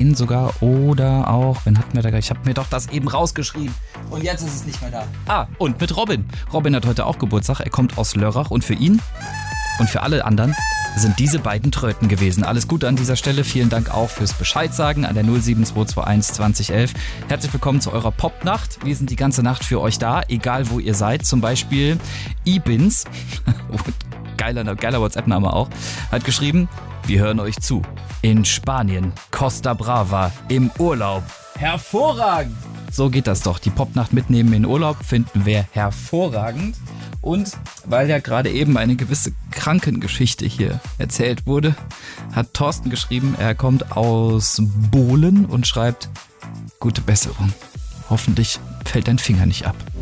Robin sogar oder auch, wen hatten wir da? Ich habe mir doch das eben rausgeschrieben und jetzt ist es nicht mehr da. Und mit Robin. Robin hat heute auch Geburtstag, er kommt aus Lörrach und für ihn und für alle anderen sind diese beiden Tröten gewesen. Alles Gute an dieser Stelle. Vielen Dank auch fürs Bescheidsagen an der 07221 2011. Herzlich willkommen zu eurer Popnacht. Wir sind die ganze Nacht für euch da, egal wo ihr seid. Zum Beispiel Ibins, geiler WhatsApp-Name auch, hat geschrieben, wir hören euch zu. In Spanien, Costa Brava, im Urlaub. Hervorragend! So geht das doch. Die Popnacht mitnehmen in Urlaub finden wir hervorragend. Und weil ja gerade eben eine gewisse Krankengeschichte hier erzählt wurde, hat Thorsten geschrieben, er kommt aus Bohlen und schreibt, gute Besserung. Hoffentlich fällt dein Finger nicht ab.